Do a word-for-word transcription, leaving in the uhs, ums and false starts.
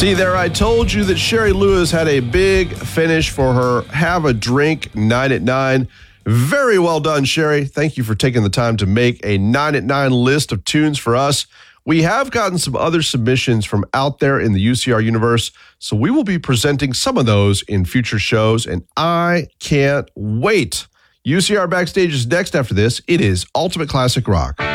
See there, I told you that Sherry Lewis had a big finish for her Have a Drink nine at nine. Very well done, Sherry. Thank you for taking the time to make a nine at nine list of tunes for us. We have gotten some other submissions from out there in the U C R universe, so we will be presenting some of those in future shows, and I can't wait. U C R Backstage is next after this. It is Ultimate Classic Rock.